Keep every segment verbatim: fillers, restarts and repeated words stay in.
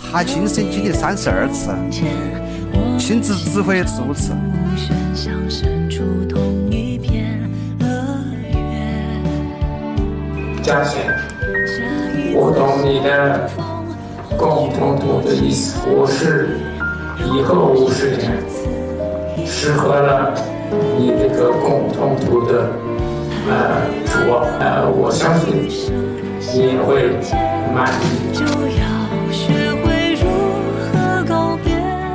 还亲身经历三十二次，亲自指挥十五次。 嘉贤，我懂你的共同图的意思，我是以后五十年适合了你这个共同图的呃主呃，我相信你也会满意。就要学会如何告别。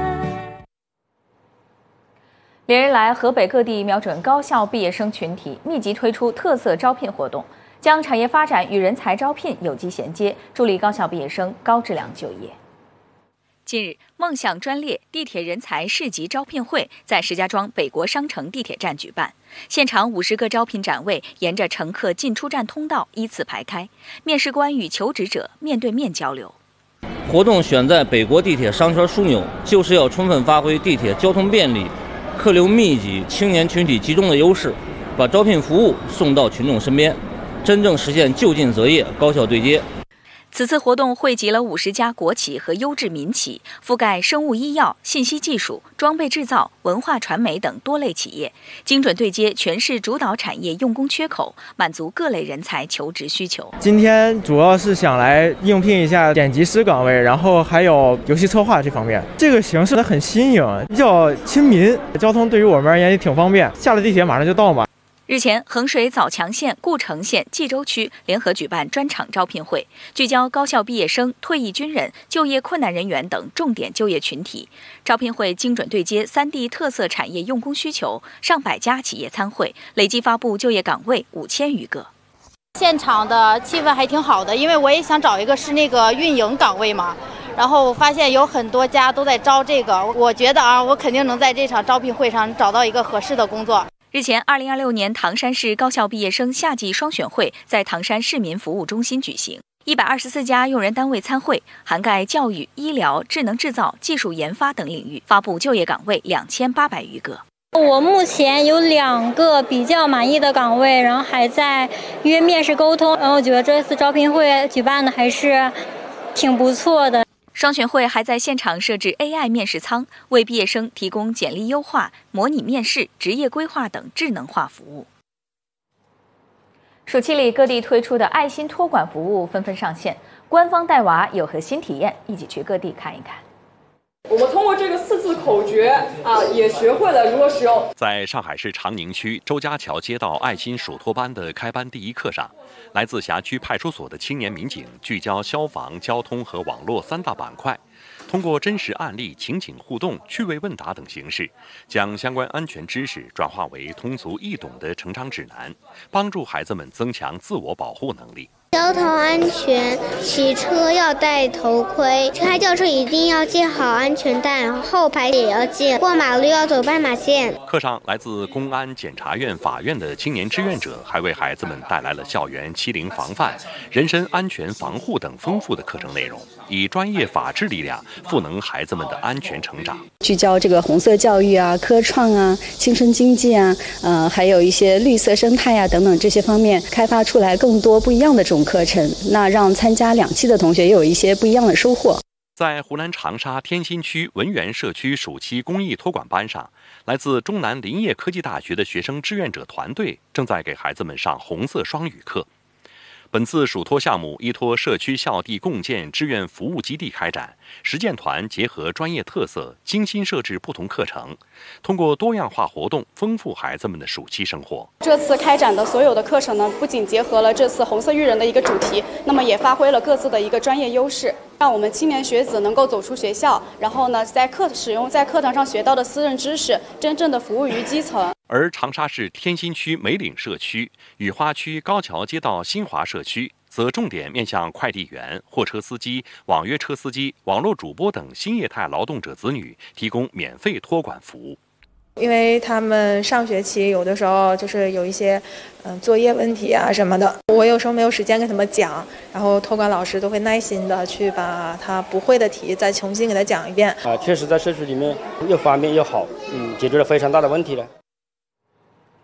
连日来，河北各地瞄准高校毕业生群体，密集推出特色招聘活动，将产业发展与人才招聘有机衔接，助力高校毕业生高质量就业。近日，梦想专列地铁人才市集招聘会在石家庄北国商城地铁站举办，现场五十个招聘展位沿着乘客进出站通道依次排开，面试官与求职者面对面交流。 活动选在北国地铁商圈枢纽，就是要充分发挥地铁交通便利、客流密集、青年群体集中的优势，把招聘服务送到群众身边，真正实现就近择业、高校对接。 此次活动汇集了五十家国企和优质民企，覆盖生物医药、信息技术、装备制造、文化传媒等多类企业，精准对接全市主导产业用工缺口，满足各类人才求职需求。 今天主要是想来应聘一下剪辑师岗位，然后还有游戏策划这方面。这个形式很新颖，比较亲民，交通对于我们而言也挺方便，下了地铁马上就到嘛。 日前，衡水枣强县、故城县、冀州区联合举办专场招聘会，聚焦高校毕业生、退役军人、就业困难人员等重点就业群体。招聘会精准对接三地特色产业用工需求，上百家企业参会，累计发布就业岗位五千余个。 现场的气氛还挺好的，因为我也想找一个是那个运营岗位嘛。然后我发现有很多家都在招这个，我觉得啊，我肯定能在这场招聘会上找到一个合适的工作。 日前，二零二六年唐山市高校毕业生夏季双选会在唐山市民服务中心举行，一百二十四家用人单位参会，涵盖教育、医疗、智能制造、技术研发等领域，发布就业岗位两千八百余个。 我目前有两个比较满意的岗位，然后还在约面试沟通，然后我觉得这次招聘会举办的还是挺不错的。 双选会还在现场设置 A I 面试舱，为毕业生提供简历优化、模拟面试、职业规划等智能化服务。暑期里，各地推出的爱心托管服务纷纷上线，官方带娃有何新体验？一起去各地看一看。 我们通过这个四字口诀啊，也学会了如何使用。 在上海市长宁区周家桥街道爱心暑托班的开班第一课上，来自辖区派出所的青年民警聚焦消防、交通和网络三大板块，通过真实案例、情景互动、趣味问答等形式，将相关安全知识转化为通俗易懂的成长指南，帮助孩子们增强自我保护能力。 交通安全，骑车要戴头盔，开轿车一定要系好安全带，后排也要系，过马路要走斑马线。 课上，来自公安、检察院、法院的青年志愿者还为孩子们带来了校园欺凌防范、人身安全防护等丰富的课程内容，以专业法治力量赋能孩子们的安全成长。 聚焦这个红色教育啊、科创啊、青春经济啊，呃，还有一些绿色生态啊等等这些方面，开发出来更多不一样的这种课程，那让参加两期的同学也有一些不一样的收获。 在湖南长沙天心区文源社区暑期公益托管班上，来自中南林业科技大学的学生志愿者团队正在给孩子们上红色双语课。本次暑托项目依托社区校地共建志愿服务基地开展，实践团结合专业特色，精心设置不同课程，通过多样化活动丰富孩子们的暑期生活。 这次开展的所有的课程呢，不仅结合了这次红色育人的一个主题，那么也发挥了各自的一个专业优势，让我们青年学子能够走出学校，然后呢，在课使用在课堂上学到的私人知识，真正的服务于基层。 而长沙市天心区梅岭社区、雨花区高桥街道新华社区则重点面向快递员、货车司机、网约车司机、网络主播等新业态劳动者子女提供免费托管服务。 因为他们上学期有的时候就是有一些嗯、呃、作业问题啊什么的，我有时候没有时间给他们讲，然后托管老师都会耐心的去把他不会的题再重新给他讲一遍。 啊，确实在社区里面又方便又好，嗯，解决了非常大的问题了。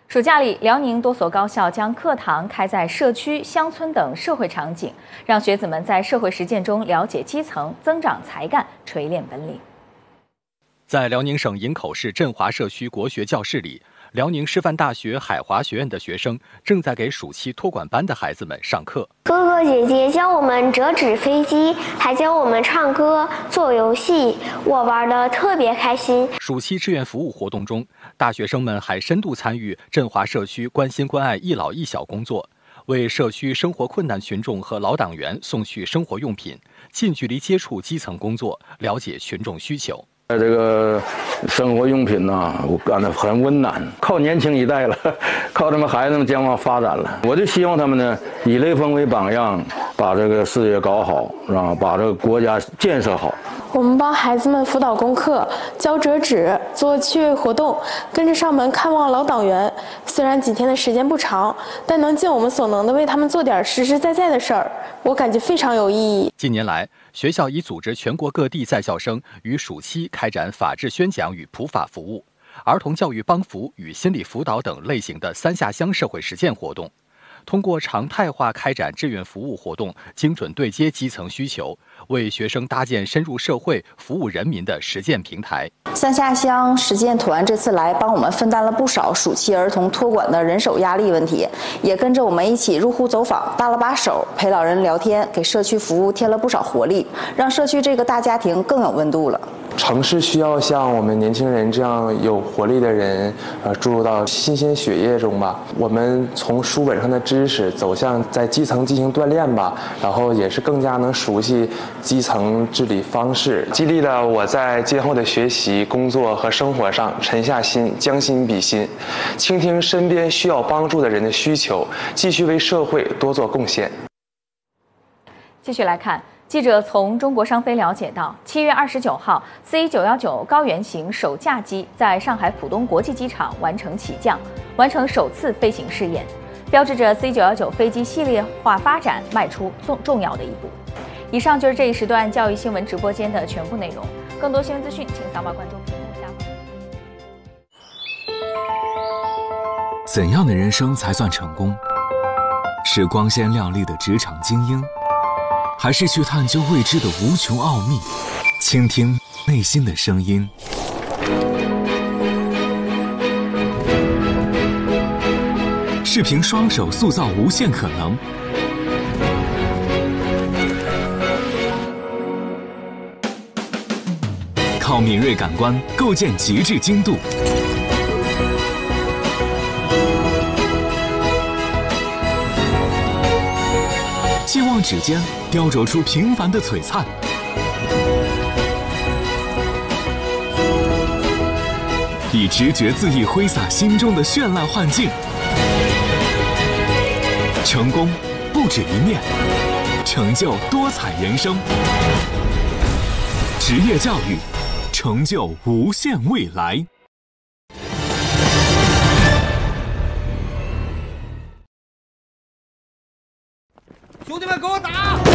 暑假里，辽宁多所高校将课堂开在社区、乡村等社会场景，让学子们在社会实践中了解基层，增长才干，锤炼本领。 在辽宁省营口市振华社区国学教室里，辽宁师范大学海华学院的学生正在给暑期托管班的孩子们上课。 哥哥姐姐教我们折纸飞机，还教我们唱歌、做游戏，我玩得特别开心。 暑期志愿服务活动中，大学生们还深度参与振华社区关心关爱一老一小工作，为社区生活困难群众和老党员送去生活用品，近距离接触基层工作，了解群众需求。 这个生活用品呢、啊，我干得很温暖，靠年轻一代了，靠他们孩子们将往发展了。我就希望他们呢，以雷锋为榜样，把这个事业搞好，啊，把这个国家建设好。 我们帮孩子们辅导功课，教折纸，做趣味活动，跟着上门看望老党员。虽然几天的时间不长，但能尽我们所能的为他们做点实实在在的事儿，我感觉非常有意义。 近年来，学校已组织全国各地在校生于暑期开展法治宣讲与普法服务、儿童教育帮扶与心理辅导等类型的三下乡社会实践活动。通过常态化开展志愿服务活动，精准对接基层需求，为学生搭建深入社会、服务人民的实践平台。 三下乡实践团这次来帮我们分担了不少暑期儿童托管的人手压力问题，也跟着我们一起入户走访，搭了把手，陪老人聊天，给社区服务添了不少活力，让社区这个大家庭更有温度了。 城市需要像我们年轻人这样有活力的人，呃，注入到新鲜血液中吧。我们从书本上的知识走向在基层进行锻炼吧，然后也是更加能熟悉基层治理方式，激励了我在今后的学习、工作和生活上沉下心，将心比心，倾听身边需要帮助的人的需求，继续为社会多做贡献。 继续来看。记者从中国商飞了解到，七月二十九号 C 九一九高原型首架机在上海浦东国际机场完成起降，完成首次飞行试验，标志着 C 九一九飞机系列化发展迈出重重要的一步。以上就是这一时段教育新闻直播间的全部内容。更多新闻资讯，请扫码关注屏幕下方。 怎样的人生才算成功？是光鲜亮丽的职场精英？还是去探究未知的无穷奥秘，倾听内心的声音。是凭双手塑造无限可能，靠敏锐感官构建极致精度。期望指尖雕琢出平凡的璀璨，以直觉恣意挥洒心中的绚烂幻境。成功不止一面，成就多彩人生。职业教育，成就无限未来。 兄弟们，给我打！